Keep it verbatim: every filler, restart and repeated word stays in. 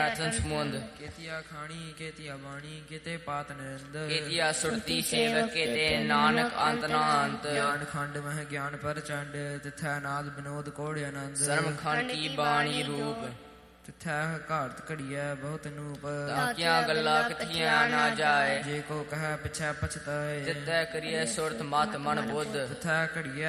ਸਮੁੰਦ ਕੇਤੀਆ ਖਾਣੀ ਕੇਤੀਆ ਬਾਣੀ ਕਿਤੇ ਪਾਤ ਨਿਰੰਦ ਕੇਤੀਆ ਸੁਰਤੀ ਸੇਵਕ ਕੇਤੇ ਨਾਨਕ ਅੰਤ ਨਾ ਅੰਤ ਗਿਆਨ ਖੰਡ ਮਹਿ ਗਿਆਨ ਪ੍ਰਚੰਡ ਤਿਥੈ ਨਾਦ ਬਿਨੋਦ ਕੋੜ ਆਨੰਦ ਸਰਮ ਖੰਡ ਕੀ ਬਾਣੀ ਰੂਪ ਤਿਥੈ ਘਾਰਤ ਘੜੀਐ ਬਹੁਤ ਨੂਪ ਤਾਕੀਆਂ ਗੱਲਾਂ ਕਿਥੀਆਂ ਨਾ ਜਾਏ ਜੇ ਕੋ ਕਹੈ ਪਿਛੈ ਪਛਤਾਏ ਜਿਤੈ ਕਰੀਏ ਸੁਰਤ ਮਤ ਮਨ ਬੁੱਧ ਤਿਥੈ ਘੜੀਐ